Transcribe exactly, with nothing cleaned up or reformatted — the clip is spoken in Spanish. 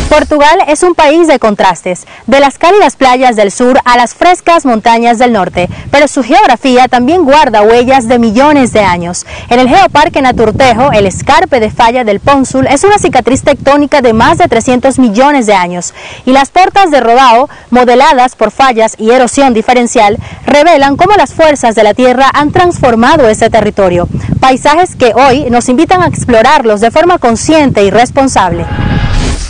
Portugal es un país de contrastes, de las cálidas playas del sur a las frescas montañas del norte, pero su geografía también guarda huellas de millones de años. En el Geoparque Naturtejo, el escarpe de falla del Pónsul es una cicatriz tectónica de más de trescientos millones de años, y las portas de Rodao, modeladas por fallas y erosión diferencial, revelan cómo las fuerzas de la Tierra han transformado este territorio, paisajes que hoy nos invitan a explorarlos de forma consciente y responsable.